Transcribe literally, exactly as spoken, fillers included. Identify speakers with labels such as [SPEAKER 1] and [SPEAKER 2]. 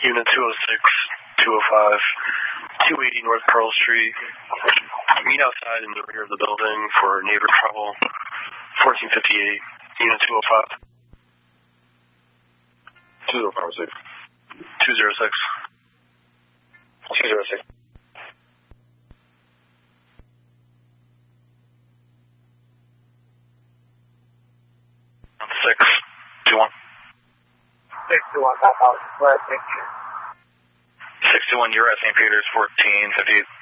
[SPEAKER 1] Unit two oh six, two oh five, two eighty North Pearl Street. Meet outside in the rear of the building for neighbor trouble. fourteen fifty-eight, Unit two oh five.
[SPEAKER 2] two oh five six.
[SPEAKER 1] two oh six.
[SPEAKER 2] two oh six.
[SPEAKER 1] six two one.
[SPEAKER 3] six two one, that was right, thank you.
[SPEAKER 1] six two one, you're at Saint Peter's, fourteen fifty-eight.